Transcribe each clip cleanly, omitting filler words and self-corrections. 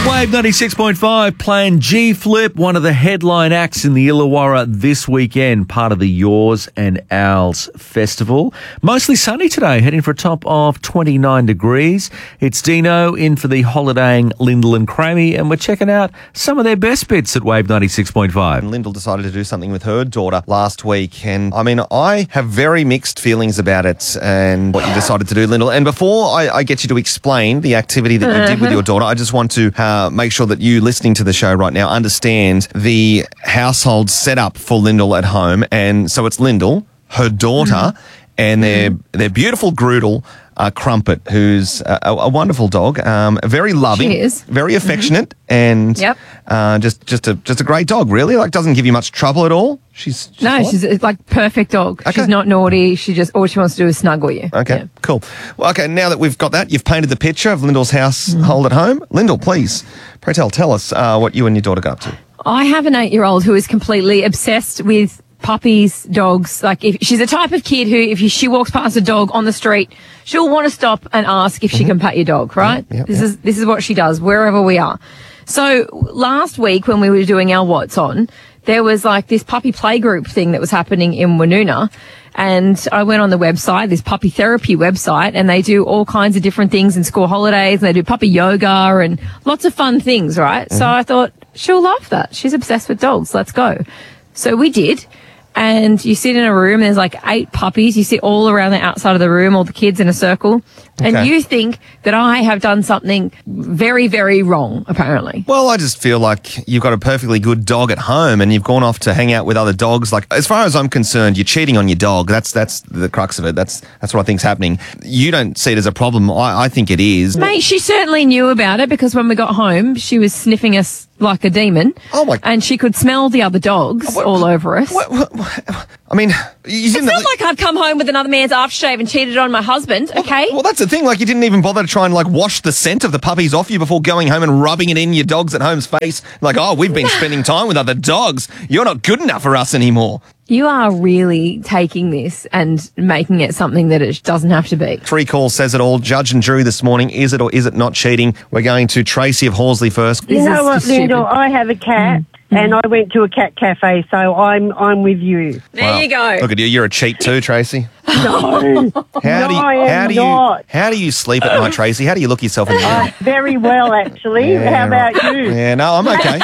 Wave 96.5 playing G-Flip, one of the headline acts in the Illawarra this weekend, part of the Yours and Owls Festival. Mostly sunny today, heading for a top of 29 degrees. It's Dino in for the holidaying Lyndall and Crammy, and we're checking out some of their best bits at Wave 96.5. Lyndall decided to do something with her daughter last week, and I mean, I have very mixed feelings about it and what you decided to do, Lyndall. And before I get you to explain the activity that you did with your daughter, I just want to make sure that you listening to the show right now understand the household setup for Lyndall at home. And so it's Lyndall, her daughter, and their beautiful Groodle, Crumpet, who's a wonderful dog, very loving, She is. very affectionate, and just a great dog. Really, like doesn't give you much trouble at all. She's like perfect dog. Okay. She's not naughty. All she wants to do is snuggle you. Okay, cool. Well, okay, now that we've got that, you've painted the picture of Lyndall's household at home. Lyndall, please, pray tell us what you and your daughter got up to. I have an 8-year-old who is completely obsessed with puppies, dogs. Like, if she's the type of kid who, if she walks past a dog on the street, she'll want to stop and ask if she can pat your dog, right? This is what she does wherever we are. So last week when we were doing our What's On, there was like this puppy playgroup thing that was happening in Woonona. And I went on the website, this puppy therapy website, and they do all kinds of different things in school holidays. And they do puppy yoga and lots of fun things, right? So I thought, she'll love that. She's obsessed with dogs. Let's go. So we did. And you sit in a room, there's like 8 puppies. You sit all around the outside of the room, all the kids in a circle. And you think that I have done something very, very wrong, apparently. Well, I just feel like you've got a perfectly good dog at home and you've gone off to hang out with other dogs. Like, as far as I'm concerned, you're cheating on your dog. That's the crux of it. That's what I think's happening. You don't see it as a problem. I think it is. Mate, she certainly knew about it because when we got home, she was sniffing us like a demon. Oh, my... And she could smell the other dogs all over us. I mean... It's not like I've come home with another man's aftershave and cheated on my husband, okay? Well, that's the thing. Like, you didn't even bother to try and, like, wash the scent of the puppies off you before going home and rubbing it in your dog's at home's face. Like, oh, we've been spending time with other dogs. You're not good enough for us anymore. You are really taking this and making it something that it doesn't have to be. 3 calls says it all. Judge and jury this morning. Is it or is it not cheating? We're going to Tracy of Horsley first. You know what, Lyndall? I have a cat. And I went to a cat cafe, so I'm with you. There you go. Look at you. You're a cheat too, Tracy. No. How do you sleep at night, Tracy? How do you look yourself in the mirror? Very well, actually. How about you? Yeah, no, I'm okay.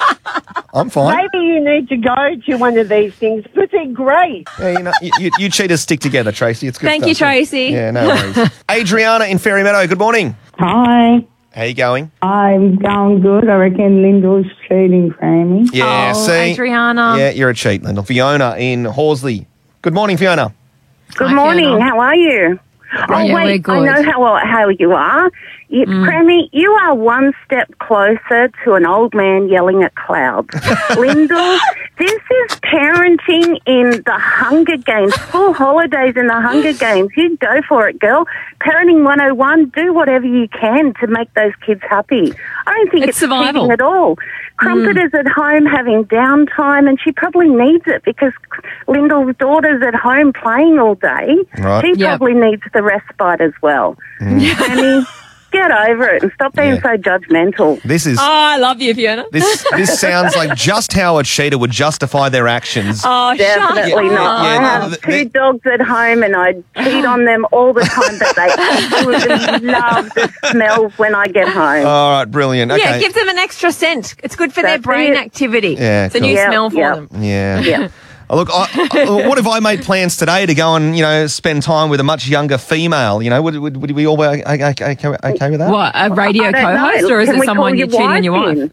I'm fine. Maybe you need to go to one of these things because they're great. Yeah, you know, you cheaters stick together, Tracy. It's good Thank you, Tracy. Yeah, no worries. Adriana in Fairy Meadow, good morning. Hi. How you going? I'm going good. I reckon Lyndall's cheating, Crammy. Yeah, see? Adriana. Yeah, you're a cheat, Lyndall. Fiona in Horsley. Good morning, Fiona. Good morning. Fiona. How are you? We're good. I know how you are. Crammy, you are one step closer to an old man yelling at clouds. Lyndall, this is parenting in the Hunger Games, school holidays in the Hunger Games. You go for it, girl. Parenting 101, do whatever you can to make those kids happy. I don't think it's survival cheating at all. Crumpet is at home having downtime, and she probably needs it because Lyndall's daughter's at home playing all day. Right. She probably needs the respite as well. Annie, get over it and stop being so judgmental. This is... Oh, I love you, Fiona. This sounds like just how a cheater would justify their actions. Oh, definitely not. I have 2 dogs at home and I cheat on them all the time, but they absolutely love the smell when I get home. All right, brilliant. Okay. Yeah, give them an extra scent. It's good for their brain activity. Yeah, it's a new smell for them. Yeah. Look, what if I made plans today to go and, spend time with a much younger female? Would we all be okay with that? What, a radio co-host, or is it someone you're cheating on your wife?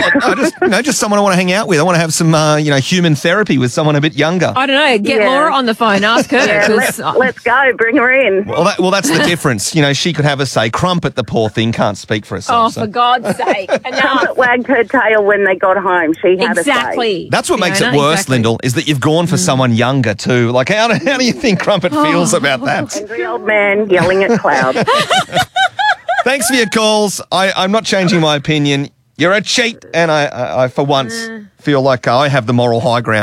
Yeah. Just someone I want to hang out with. I want to have some, human therapy with someone a bit younger. I don't know. Get Laura on the phone. Ask her. Let's go. Bring her in. Well, that's the difference. She could have us say, Crumpet, the poor thing, can't speak for herself. Oh, for God's sake. Crumpet wagged her tail when they got home. She had a say. That's what makes it worse, Lyndall, is that you've gone for someone younger too. Like, how do you think Crumpet feels about that? Angry old man yelling at clouds. Thanks for your calls. I'm not changing my opinion. You're a cheat, and I for once feel like I have the moral high ground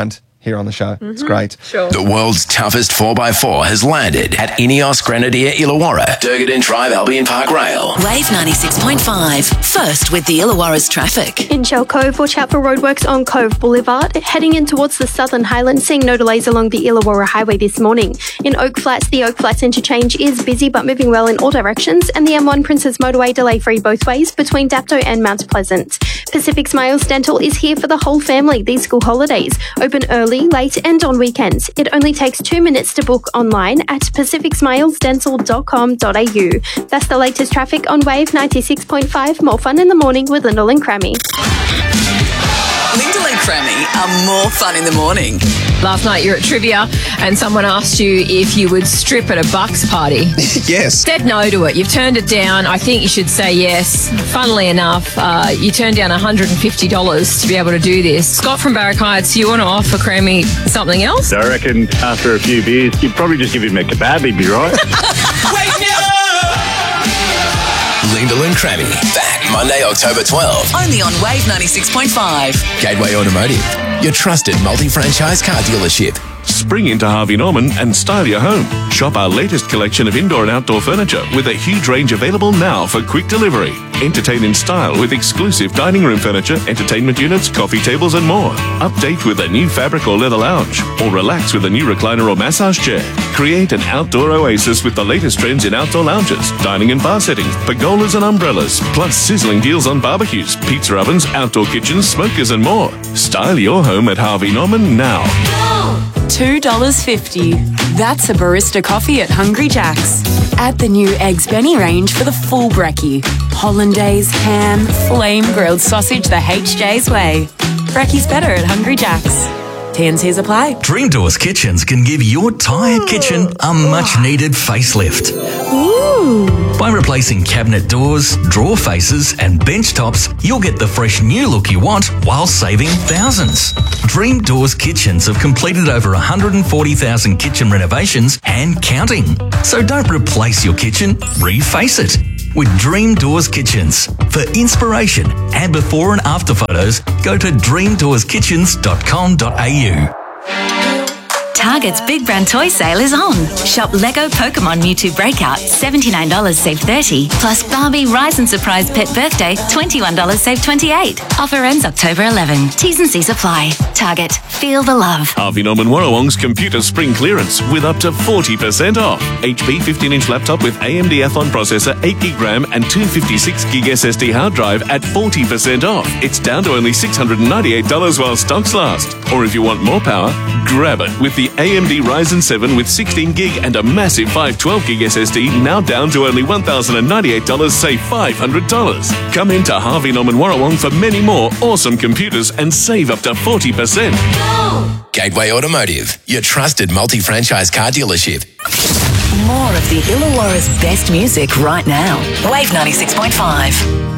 here on the show. It's great. Sure. The world's toughest 4x4 has landed at Ineos Grenadier Illawarra, Durgadin Drive, Albion Park Rail. Wave 96.5. First with the Illawarra's traffic. In Shell Cove, watch out for roadworks on Cove Boulevard. Heading in towards the Southern Highlands, seeing no delays along the Illawarra Highway this morning. In Oak Flats, the Oak Flats interchange is busy but moving well in all directions, and the M1 Princes Motorway delay-free both ways between Dapto and Mount Pleasant. Pacific Smiles Dental is here for the whole family these school holidays. Open early, late and on weekends. It only takes 2 minutes to book online at pacificsmilesdental.com.au. That's the latest traffic on Wave 96.5. More fun in the morning with Lyndall and Crammy. Lyndall and Crammy are more fun in the morning. Last night you're at trivia and someone asked you if you would strip at a Bucks party. Yes. Said no to it. You've turned it down. I think you should say yes. Funnily enough, you turned down $150 to be able to do this. Scott from Barrack Heights, do you want to offer Crammy something else? I reckon after a few beers, you'd probably just give him a kebab, he'd be right. Wake me up! Lyndall and Crammy, back Monday, October 12th. Only on Wave 96.5. Gateway Automotive, your trusted multi-franchise car dealership. Spring into Harvey Norman and style your home. Shop our latest collection of indoor and outdoor furniture with a huge range available now for quick delivery. Entertain in style with exclusive dining room furniture, entertainment units, coffee tables and more. Update with a new fabric or leather lounge, or relax with a new recliner or massage chair. Create an outdoor oasis with the latest trends in outdoor lounges, dining and bar settings, pergolas and umbrellas, plus sizzling deals on barbecues, pizza ovens, outdoor kitchens, smokers and more. Style your home at Harvey Norman now. $2.50. That's a barista coffee at Hungry Jack's. Add the new Eggs Benny range for the full brekkie. Hollandaise, ham, flame grilled sausage the HJ's way. Brekkie's better at Hungry Jack's. T&Cs apply. Dream Doors Kitchens can give your tired kitchen a much-needed facelift. By replacing cabinet doors, drawer faces and bench tops, you'll get the fresh new look you want while saving thousands. Dream Doors Kitchens have completed over 140,000 kitchen renovations and counting. So don't replace your kitchen, reface it with Dream Doors Kitchens. For inspiration and before and after photos, go to dreamdoorskitchens.com.au. Target's Big Brand Toy Sale is on. Shop Lego Pokemon Mewtwo Breakout, $79 save $30. Plus Barbie Rise and Surprise Pet Birthday, $21 save $28. Offer ends October 11. T's and C's apply. Target. Feel the love. Harvey Norman Warrawong's computer spring clearance with up to 40% off. HP 15-inch laptop with AMD Athlon processor, 8GB RAM and 256GB SSD hard drive at 40% off. It's down to only $698 while stocks last. Or if you want more power, grab it with the AMD Ryzen 7 with 16GB and a massive 512GB SSD, now down to only $1,098, save $500. Come into Harvey Norman Warrawong for many more awesome computers and save up to 40%. Gateway Automotive, your trusted multi-franchise car dealership. More of the Illawarra's best music right now. Wave 96.5.